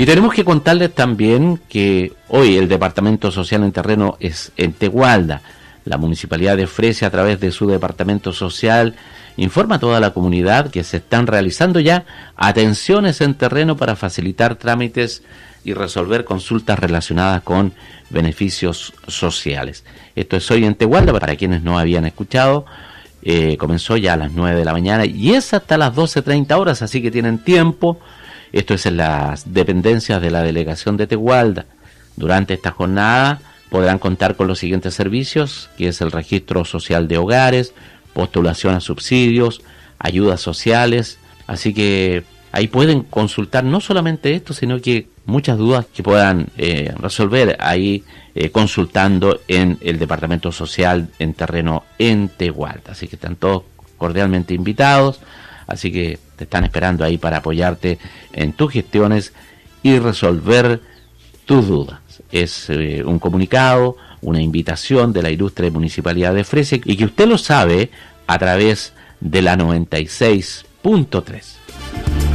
Y tenemos que contarles también que hoy el Departamento Social en terreno es en Tegualda. La Municipalidad de Fresia, a través de su Departamento Social, informa a toda la comunidad que se están realizando ya atenciones en terreno para facilitar trámites y resolver consultas relacionadas con beneficios sociales. Esto es hoy en Tegualda, para quienes no habían escuchado. Comenzó ya a las 9 de la mañana y es hasta las 12:30 horas, así que tienen tiempo. Esto es en las dependencias de la delegación de Tegualda. Durante esta jornada podrán contar con los siguientes servicios, que es el registro social de hogares, postulación a subsidios, ayudas sociales. Así que ahí pueden consultar no solamente esto, sino que muchas dudas que puedan resolver ahí consultando en el Departamento Social en terreno en Tegualda. Así que están todos cordialmente invitados. Así que te están esperando ahí para apoyarte en tus gestiones y resolver tus dudas. Es un comunicado, una invitación de la Ilustre Municipalidad de Fresia y que usted lo sabe a través de la 96.3.